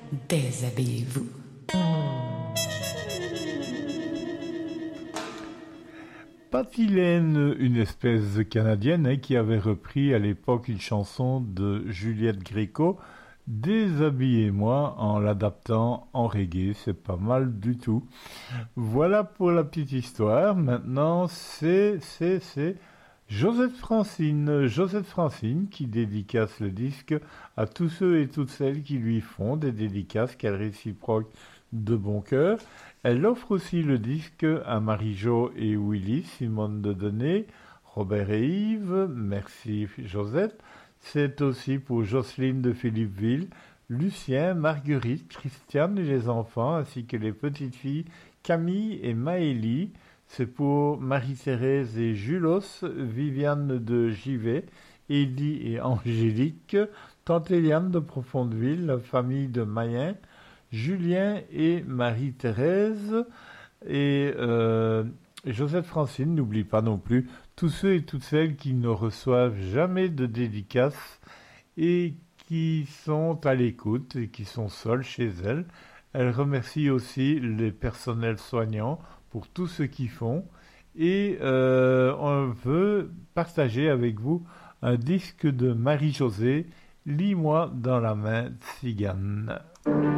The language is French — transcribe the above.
Déshabillez-vous. Patty Lane, une espèce de Canadienne qui avait repris à l'époque une chanson de Juliette Gréco, Déshabillez-moi, en l'adaptant en reggae, c'est pas mal du tout. Voilà pour la petite histoire. Maintenant, c'est Josette Francine qui dédicace le disque à tous ceux et toutes celles qui lui font des dédicaces qu'elle réciproque de bon cœur. Elle offre aussi le disque à Marie-Jo et Willy, Simone de Denay, Robert et Yves, merci Josette. C'est aussi pour Jocelyne de Philippeville, Lucien, Marguerite, Christiane et les enfants, ainsi que les petites filles Camille et Maëlie. C'est pour Marie-Thérèse et Julos, Viviane de Givet, Élie et Angélique, Tante Eliane de Profondeville, la famille de Mayen, Julien et Marie-Thérèse et Josette Francine. N'oublie pas non plus tous ceux et toutes celles qui ne reçoivent jamais de dédicaces et qui sont à l'écoute et qui sont seules chez elles. Elle remercie aussi les personnels soignants pour tout ce qu'ils font et on veut partager avec vous un disque de Marie-Josée, Lis-moi dans la main, Tzigane.